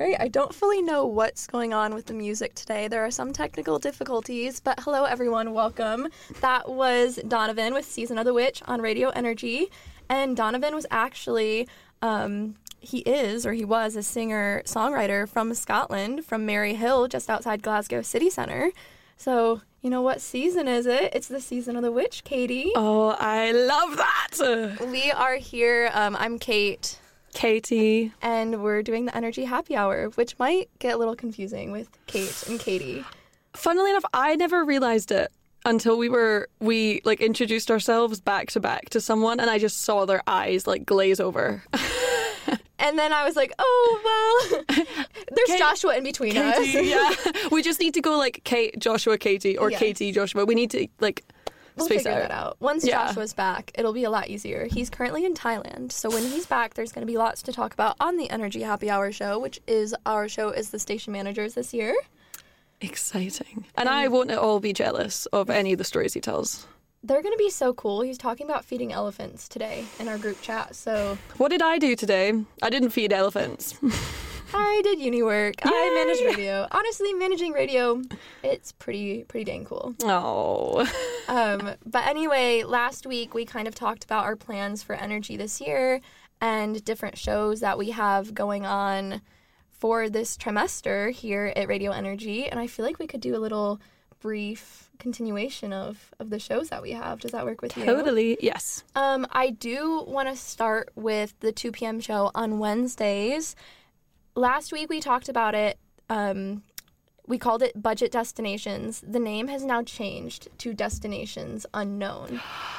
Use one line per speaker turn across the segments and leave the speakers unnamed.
All right, I don't fully know what's going on with the music today. There are some technical difficulties, but hello everyone, welcome. That was Donovan with Season of the Witch on Radio Energy, and Donovan was actually, he was a singer-songwriter from Scotland, from Maryhill, just outside Glasgow City Centre. So, you know, what season is it? It's the Season of the Witch, Katie.
Oh, I love that!
We are here, I'm Kate.
Katie.
And we're doing the Energy Happy Hour, which might get a little confusing with Kate and Katie.
Funnily enough, I never realised it until we introduced ourselves back to someone, and I just saw their eyes glaze over.
And then I was like, oh, well, there's Joshua in between
Katie,
us.
Yeah. We just need to go Kate, Joshua, Katie, or
Yes.
Katie, Joshua. We need to
We'll
space
figure that out. Once
Yeah.
Joshua's back, it'll be a lot easier. He's currently in Thailand, so when he's back, there's going to be lots to talk about on the Energy Happy Hour show, which is our show as the station managers this year.
Exciting. And I won't at all be jealous of any of the stories he tells.
They're going to be so cool. He's talking about feeding elephants today in our group chat, so...
What did I do today? I didn't feed elephants.
I did uni work.
Yay!
I managed radio. Honestly, managing radio, it's pretty dang cool.
Oh.
But anyway, last week we kind of talked about our plans for Energy this year and different shows that we have going on for this trimester here at Radio Energy. And I feel like we could do a little brief continuation of the shows that we have. Does that work with you?
Totally, yes.
I do want to start with the 2 p.m. show on Wednesdays. Last week we talked about it. We called it Budget Destinations. The name has now changed to Destinations Unknown.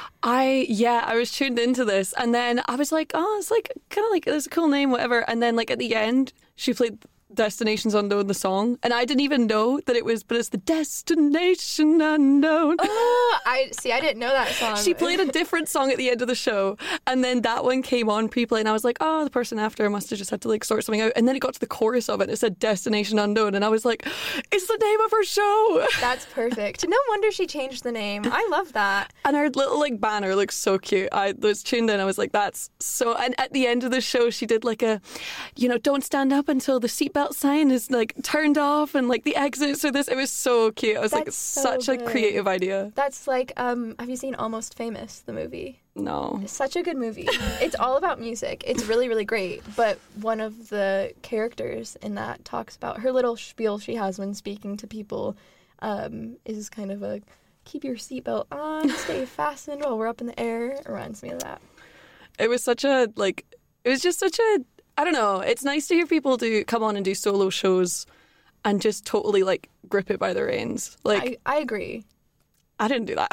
I was tuned into this, and then I was like, oh, it's it's a cool name, whatever. And then at the end, she played Destinations Unknown, the song, and I didn't even know that but it's the Destination Unknown.
Oh, I didn't know that song.
She played a different song at the end of the show, and then that one came on pre-play, and I was like, oh, the person after must have just had to sort something out. And then it got to the chorus of it, and it said Destination Unknown, and I was like, it's the name of her show.
That's perfect. No wonder she changed the name. I love that.
And her little banner looks so cute. I was tuned in. I was like, that's so. And at the end of the show, she did don't stand up until the seatbelt sign is turned off, and the exits are this. It was so cute. I was
That's
such
good.
a creative idea.
That's have you seen Almost Famous, the movie?
No.
It's such a good movie. It's all about music. It's really, really great. But one of the characters in that talks about her little spiel she has when speaking to people is kind of a keep your seatbelt on, stay fastened while we're up in the air. It reminds me of that.
It was such a it was just such a, I don't know. It's nice to hear people come on and do solo shows and just totally grip it by the reins.
I agree.
I didn't do that.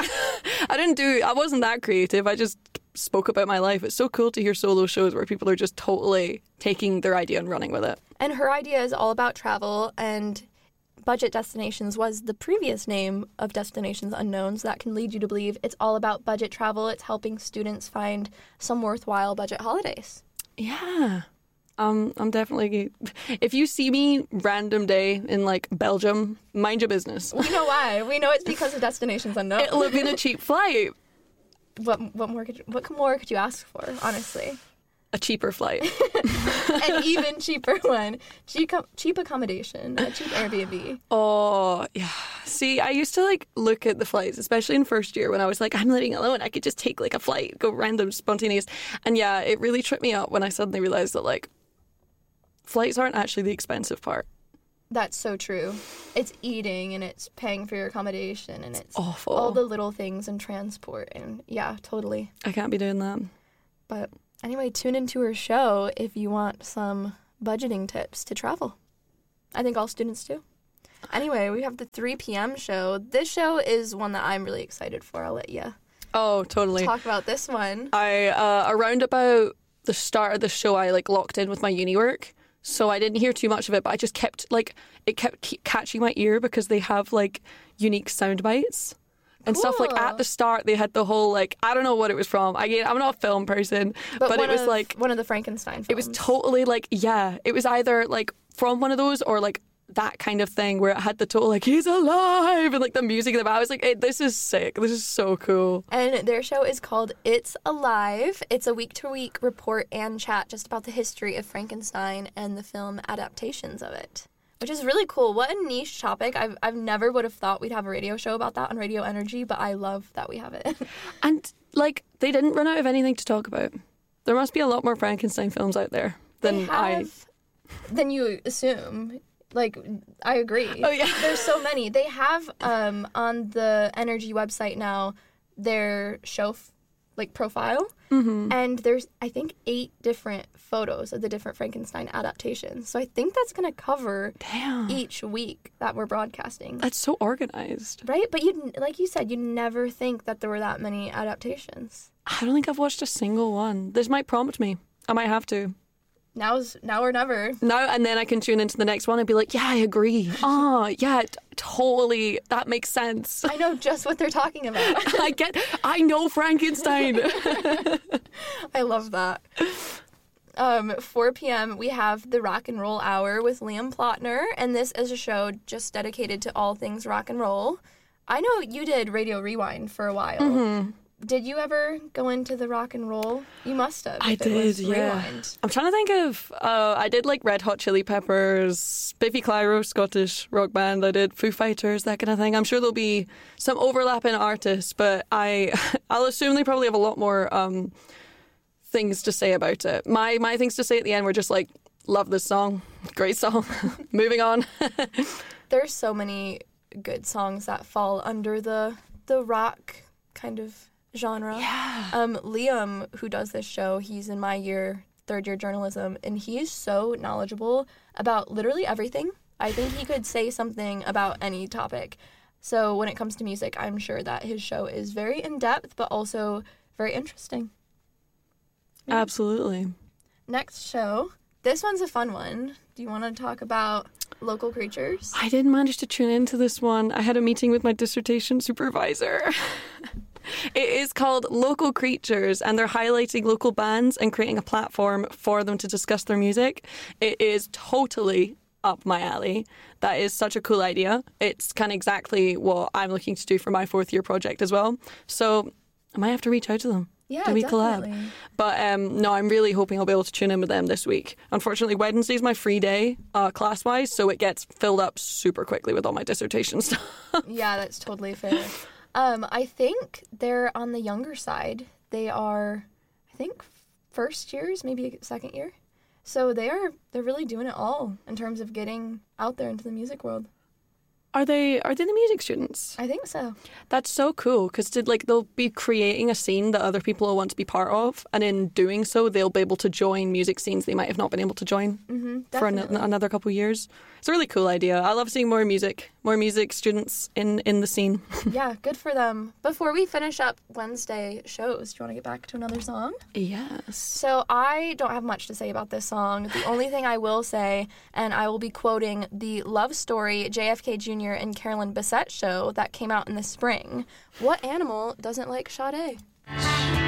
I wasn't that creative. I just spoke about my life. It's so cool to hear solo shows where people are just totally taking their idea and running with it.
And her idea is all about travel, and Budget Destinations was the previous name of Destinations Unknown, so that can lead you to believe it's all about budget travel. It's helping students find some worthwhile budget holidays.
Yeah. I'm definitely... If you see me random day in Belgium, mind your business.
We know why. We know it's because of Destinations Unknown.
It'll have been a cheap flight.
What more could you ask for, honestly?
A cheaper flight.
An even cheaper one. Cheap accommodation. A cheap Airbnb.
Oh, yeah. See, I used to look at the flights, especially in first year when I was I'm living alone. I could just take a flight, go random, spontaneous. And yeah, it really tripped me up when I suddenly realized that flights aren't actually the expensive part.
That's so true. It's eating, and it's paying for your accommodation, and it's
awful.
All the little things and transport. And yeah, totally.
I can't be doing that.
But anyway, tune into her show if you want some budgeting tips to travel. I think all students do. Anyway, we have the 3 p.m. show. This show is one that I'm really excited for. I'll let you talk about this one.
Around about the start of the show, I locked in with my uni work. So I didn't hear too much of it, but I just kept, it kept catching my ear because they have, unique sound bites and stuff. At the start, they had the whole, I don't know what it was from. Again, I'm not a film person, but it was,
one of the Frankenstein films.
It was totally, it was either, from one of those or, that kind of thing where it had the total like he's alive and like the music in the back. I was like, hey, this is sick. This is so cool.
And their show is called It's Alive. It's a week-to-week report and chat just about the history of Frankenstein and the film adaptations of it, which is really cool. What a niche topic. I've never would have thought we'd have a radio show about that on Radio Energy, but I love that we have it.
And like they didn't run out of anything to talk about. There must be a lot more Frankenstein films out there than
than you assume. Like, I agree.
Oh, yeah.
There's so many. They have, on the Energy website now, their show, profile. Mm-hmm. And there's, I think, 8 different photos of the different Frankenstein adaptations. So I think that's going to cover each week that we're broadcasting.
That's so organized.
Right? But, like you said, you'd never think that there were that many adaptations.
I don't think I've watched a single one. This might prompt me. I might have to.
Now or never.
Now and then I can tune into the next one and be like, yeah, I agree. Oh, yeah, totally. That makes sense.
I know just what they're talking about.
I know Frankenstein.
I love that. 4 p.m. we have the Rock and Roll Hour with Liam Plotner, and this is a show just dedicated to all things rock and roll. I know you did Radio Rewind for a while. Mm-hmm. Did you ever go into the rock and roll? You must have.
I did, yeah. Rewind. I'm trying to think of, I did like Red Hot Chili Peppers, Biffy Clyro, Scottish rock band. I did Foo Fighters, that kind of thing. I'm sure there'll be some overlapping artists, but I'll assume they probably have a lot more things to say about it. My things to say at the end were just like, love this song, great song, moving on.
There's so many good songs that fall under the rock kind of genre.
Yeah.
Liam, who does this show, he's in my third year journalism, and he's so knowledgeable about literally everything. I think he could say something about any topic. So when it comes to music, I'm sure that his show is very in-depth, but also very interesting.
Yeah. Absolutely.
Next show. This one's a fun one. Do you want to talk about Local Creatures?
I didn't manage to tune into this one. I had a meeting with my dissertation supervisor. It is called Local Creatures, and they're highlighting local bands and creating a platform for them to discuss their music. It is totally up my alley. That is such a cool idea. It's kind of exactly what I'm looking to do for my 4th year project as well. So I might have to reach out to them.
Yeah,
do we
definitely.
collab? But no, I'm really hoping I'll be able to tune in with them this week. Unfortunately, Wednesday's my free day, class-wise, so it gets filled up super quickly with all my dissertation stuff. Yeah,
that's totally fair. I think they're on the younger side. They are, I think, first years, maybe second year. So they're really doing it all in terms of getting out there into the music world.
Are they the music students?
I think so.
That's so cool because they'll be creating a scene that other people will want to be part of, and in doing so, they'll be able to join music scenes they might have not been able to join for another couple of years. It's a really cool idea. I love seeing more music students in the scene.
Yeah, good for them. Before we finish up Wednesday shows, do you want to get back to another song?
Yes.
So I don't have much to say about this song. The only thing I will say, and I will be quoting the Love Story JFK Jr. and Carolyn Bessette show that came out in the spring. What animal doesn't like Sade?